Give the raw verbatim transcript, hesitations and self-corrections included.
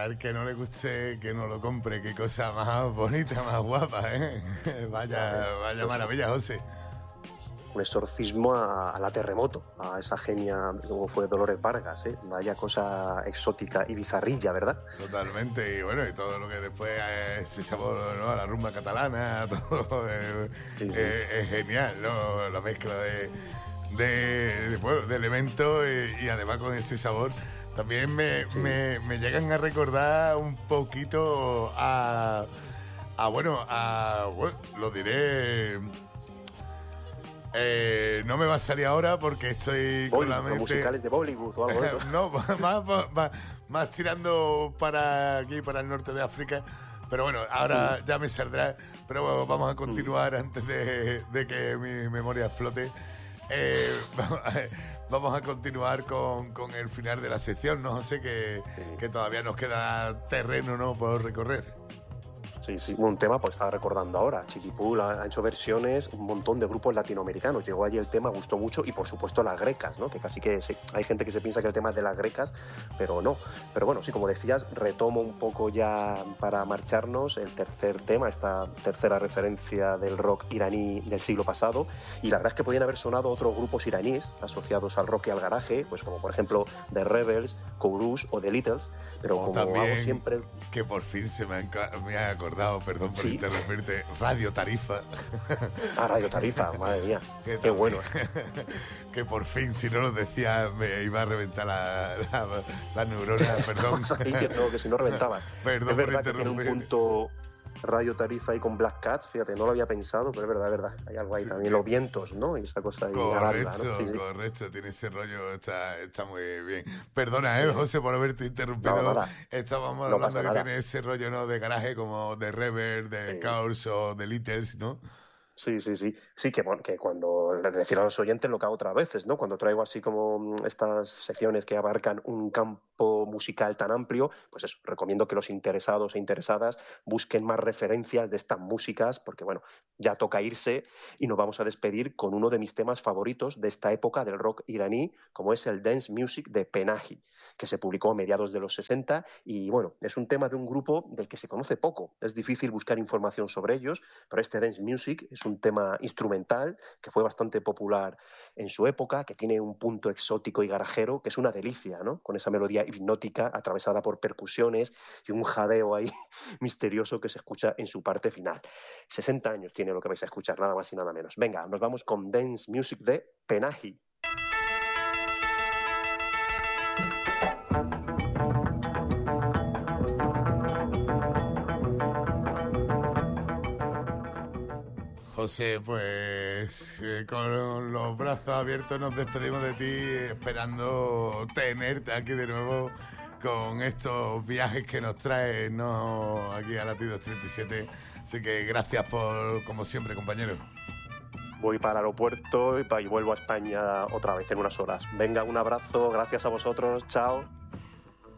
al que no le guste, que no lo compre. Qué cosa más bonita, más guapa, ¿eh? Vaya, vaya maravilla, José. Un exorcismo a, a la Terremoto, a esa genia como fue Dolores Vargas, ¿eh? Vaya cosa exótica y bizarrilla, ¿verdad? Totalmente, y bueno, y todo lo que después es ese sabor, ¿no? A la rumba catalana, todo eh, Sí, sí. eh, es genial, ¿no? La mezcla de, de, de, bueno, de elementos y, y además con ese sabor. También me, Sí. me, me llegan a recordar un poquito a, a bueno, a, bueno, lo diré... Eh, no me va a salir ahora porque estoy con la Bollywood, mente... los musicales de Bollywood o algo de eso. no, más, más, más, más tirando para aquí, para el norte de África. Pero bueno, ahora ya me saldrá. Pero vamos a continuar antes de, de que mi memoria explote. Eh, vamos a continuar con, con el final de la sección, ¿no, José? Que, que todavía nos queda terreno, ¿no?, por recorrer. Sí, sí, un tema, pues estaba recordando ahora, Chiquipul ha, ha hecho versiones, un montón de grupos latinoamericanos, llegó allí el tema, gustó mucho, y por supuesto las grecas, ¿no? Que casi que sí, hay gente que se piensa que el tema es de las grecas, pero no. Pero bueno, sí, como decías, retomo un poco ya para marcharnos el tercer tema, esta tercera referencia del rock iraní del siglo pasado, y la verdad es que podían haber sonado otros grupos iraníes asociados al rock y al garaje, pues como por ejemplo The Rebels, Kouroush o The Littles, pero o como también, hago siempre... que por fin se me, ha, me ha acordado, perdón por ¿Sí? interrumpirte, Radio Tarifa. Ah, Radio Tarifa, madre mía, qué, qué bueno. Que por fin, si no lo decía, me iba a reventar la, la, la neurona, perdón. Ahí, que, no, que si no reventaba. Perdón es verdad por que tiene un interrumpir. punto Radio Tarifa ahí con Black Cat, fíjate, no lo había pensado, pero es verdad, es verdad. Hay algo ahí Sí, también, los vientos, ¿no? Y esa cosa ahí correcto, arriba, ¿no? Sí, sí. correcto, tiene ese rollo, está, está muy bien. Perdona, eh, José, por haberte interrumpido. No, nada. Estábamos No hablando pasa que nada. tiene ese rollo, ¿no?, de garaje, como de Reverb, de Sí. Chaos o de Littles, ¿no? Sí, sí, sí. Sí, que, bueno, que cuando les decir a los oyentes lo que hago otras veces, ¿no? Cuando traigo así como estas secciones que abarcan un campo musical tan amplio, pues eso, recomiendo que los interesados e interesadas busquen más referencias de estas músicas, porque bueno, ya toca irse y nos vamos a despedir con uno de mis temas favoritos de esta época del rock iraní, como es el Dance Music de Penahi, que se publicó a mediados de los sesenta y bueno, es un tema de un grupo del que se conoce poco. Es difícil buscar información sobre ellos, pero este Dance Music es un tema instrumental que fue bastante popular en su época, que tiene un punto exótico y garajero, que es una delicia, ¿no? Con esa melodía hipnótica atravesada por percusiones y un jadeo ahí misterioso que se escucha en su parte final. sesenta años tiene lo que vais a escuchar, nada más y nada menos. Venga, nos vamos con Dance Music de Penahi. José, pues eh, con los brazos abiertos nos despedimos de ti, esperando tenerte aquí de nuevo con estos viajes que nos traes, ¿no?, aquí a Latidos treinta y siete. Así que gracias por, como siempre, compañero. Voy para el aeropuerto y, pa- y vuelvo a España otra vez en unas horas. Venga, un abrazo, gracias a vosotros, chao.